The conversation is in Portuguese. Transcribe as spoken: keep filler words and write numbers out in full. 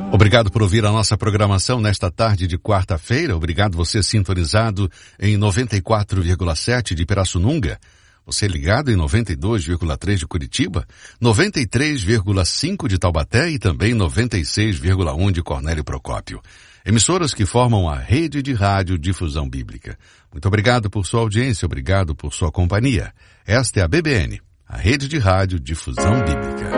Obrigado por ouvir a nossa programação nesta tarde de quarta-feira. Obrigado você sintonizado em noventa e quatro vírgula sete de Pirassununga. Você ligado em noventa e dois vírgula três de Curitiba, noventa e três vírgula cinco de Taubaté e também noventa e seis vírgula um de Cornélio Procópio. Emissoras que formam a rede de rádio Difusão Bíblica. Muito obrigado por sua audiência, obrigado por sua companhia. Esta é a B B N, a rede de rádio Difusão Bíblica.